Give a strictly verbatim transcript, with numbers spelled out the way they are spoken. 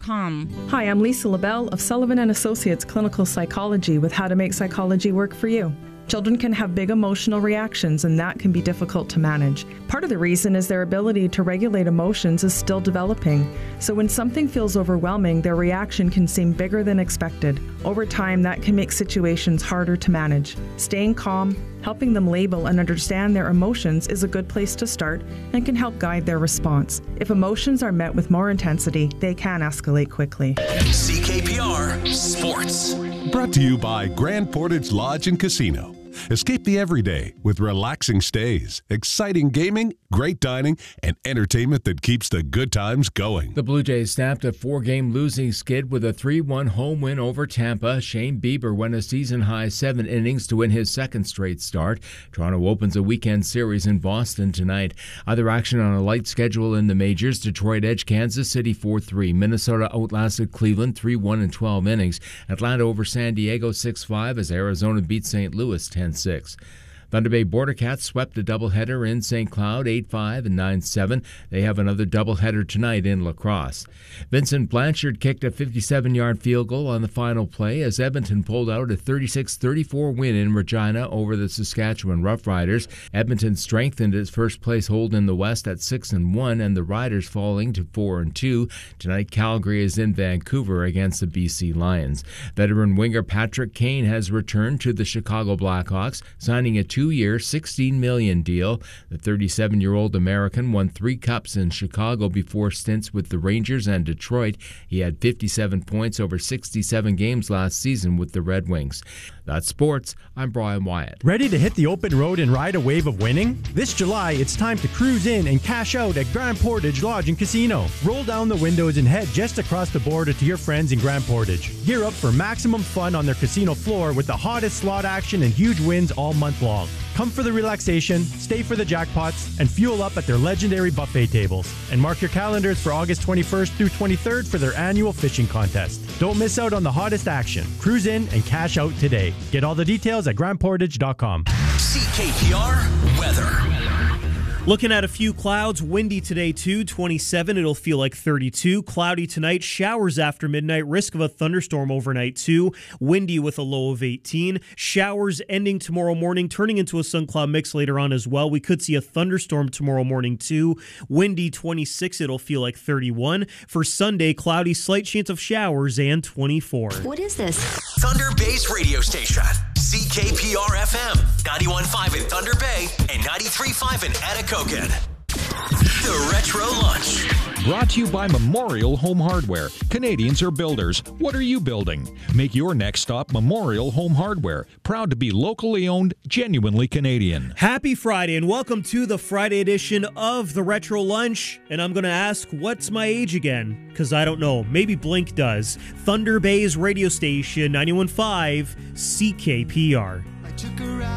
com. Hi, I'm Lisa LaBelle of Sullivan and Associates Clinical Psychology with How to Make Psychology Work for You. Children can have big emotional reactions, and that can be difficult to manage. Part of the reason is their ability to regulate emotions is still developing. So when something feels overwhelming, their reaction can seem bigger than expected. Over time, that can make situations harder to manage. Staying calm, helping them label and understand their emotions is a good place to start and can help guide their response. If emotions are met with more intensity, they can escalate quickly. C K P R Sports. Brought to you by Grand Portage Lodge and Casino. Escape the everyday with relaxing stays, exciting gaming, great dining, and entertainment that keeps the good times going. The Blue Jays snapped a four-game losing skid with a three one home win over Tampa. Shane Bieber went a season-high seven innings to win his second straight start. Toronto opens a weekend series in Boston tonight. Other action on a light schedule in the majors. Detroit edged Kansas City four three. Minnesota outlasted Cleveland three one in twelve innings. Atlanta over San Diego six five as Arizona beat Saint Louis ten six. Thunder Bay Border Cats swept a doubleheader in Saint Cloud eight five and nine seven. They have another doubleheader tonight in La Crosse. Vincent Blanchard kicked a fifty-seven-yard field goal on the final play as Edmonton pulled out a thirty-six thirty-four win in Regina over the Saskatchewan Roughriders. Edmonton strengthened its first-place hold in the West at six and one, and the Riders falling to four and two. Tonight, Calgary is in Vancouver against the B C Lions. Veteran winger Patrick Kane has returned to the Chicago Blackhawks, signing a two-year, sixteen million dollars deal. The thirty-seven-year-old American won three cups in Chicago before stints with the Rangers and Detroit. He had fifty-seven points over sixty-seven games last season with the Red Wings. That's sports. I'm Brian Wyatt. Ready to hit the open road and ride a wave of winning? This July, it's time to cruise in and cash out at Grand Portage Lodge and Casino. Roll down the windows and head just across the border to your friends in Grand Portage. Gear up for maximum fun on their casino floor with the hottest slot action and huge wins all month long. Come for the relaxation, stay for the jackpots, and fuel up at their legendary buffet tables. And mark your calendars for August twenty-first through twenty-third for their annual fishing contest. Don't miss out on the hottest action. Cruise in and cash out today. Get all the details at grand portage dot com. C K P R weather. Looking at a few clouds, windy today too, twenty-seven, it'll feel like thirty-two. Cloudy tonight, showers after midnight, risk of a thunderstorm overnight too. Windy with a low of eighteen. Showers ending tomorrow morning, turning into a sun cloud mix later on as well. We could see a thunderstorm tomorrow morning too. Windy twenty-six, it'll feel like thirty-one. For Sunday, cloudy, slight chance of showers and twenty-four. What is this? Thunder Bay's radio station. C K P R F M, ninety-one point five in Thunder Bay and ninety-three point five in Anakogan. The Retro Lunch. Brought to you by Memorial Home Hardware. Canadians are builders. What are you building? Make your next stop Memorial Home Hardware. Proud to be locally owned, genuinely Canadian. Happy Friday and welcome to the Friday edition of the Retro Lunch. And I'm going to ask, what's my age again? Because I don't know. Maybe Blink does. Thunder Bay's radio station, ninety-one point five C K P R.